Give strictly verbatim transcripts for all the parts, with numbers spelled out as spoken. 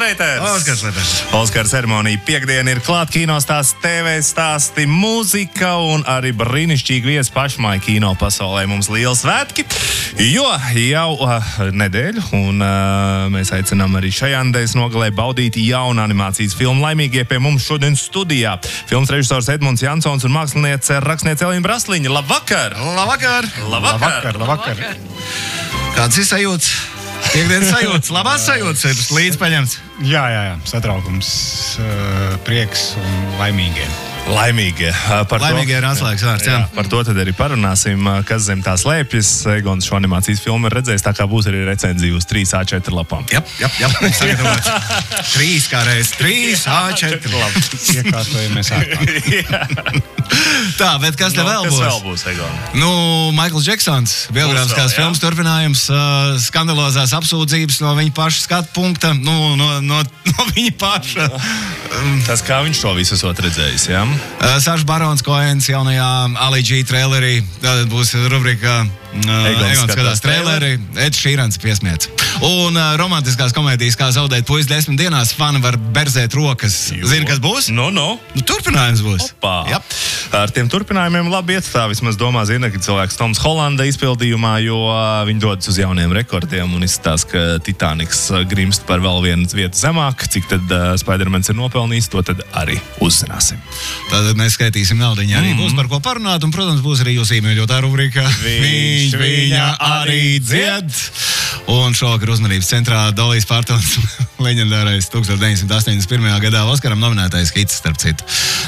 Leiters. Oskars Leiters. Oskara ceremonija piekdiena ir klāt, kinostāsts, T V stāsti, mūzika un arī brīnišķīgi viesi pašmāja kino pasaulē. Mums lieli svētki, jo jau uh, nedēļu, un uh, mēs aicinām arī šajā nedēļas nogalē baudīt jaunu animācijas filmu Laimīgie pie mums šodien studijā. Filmas režisors Edmunds Jansons un māksliniece rakstniece Elīna Brasliņa. Labvakar! Labvakar! Labvakar! Labvakar! Labvakar! Kāds ir sajūts? Piekdienas sajūts, labās sajūtas ir līdz paņemts. Jā, jā, jā. Satraukums, prieks un laimīgie. Laimīgie. Par Laimīgie to, ir atslēgas vārds, jā. jā. Par to tad arī parunāsim, kas zem tā slēpjas. Egons šo animācijas filmu ir redzējis, tā kā būs arī recenzija uz trīs A četri lapām. Jā, jā, jā. Sagatavots. Trīs kā reiz. Trīs A četri lapas. Iekārtojamies ārkārt. Tā, bet kas te no, vēl kas būs? Kas vēl būs, Egon? Nu, Maikls Džeksons, biogrāfiskās vēl, filmas turpinājums, uh, skandalozās apsūdzības no viņa paša skatu punkta, nu, no, no, no viņa paša. Tas, kā viņš to visu esot redzējis, jā? Uh, Saša Barons Koens jaunajā Ali G trailerī, tad būs rubrika uh, Egons skatās traileri, Ed Šīrans piesmiets. Un uh, romantiskās komēdijas, kā zaudēt puisi desmit dienās, fani var berzēt rokas. Jo. Zini, kas būs? No, no. Nu, turpinājums būs. Opā. Jā. Ar tiem turpinājumiem labi iet, tā vismaz domā zina, ka cilvēks Toms Hollanda izpildījumā, jo uh, viņi dodas uz jauniem rekordiem un izstāsta, ka Titaniks uh, grimst par vēl vienu vietu zemāk. Cik tad uh, Spidermans ir nopelnījis, to tad arī uzzināsim. Tātad mēs skaitīsim naudiņu, arī mm. būs par ko parunāt, un, protams, būs arī jūs īmēļotā rubrika Viņš viņa arī dzied. Un šovakar uzmanības centrā Dolijas Partons leģendārais tukstot deviņsimt astoņdesmit pirmajā gadā Oskaram nominētais hits, starp citu,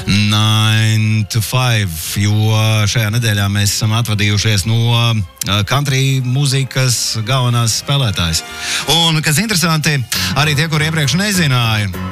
nine to five, jo šajā nedēļā mēs esam atvadījušies no country mūzikas galvenās spēlētājas. Un, kas interesanti, arī tie, kur iepriekš nezināja,